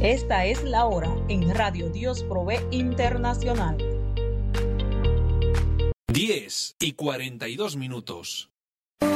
Esta es la hora en Radio Dios Provee Internacional. 10:42.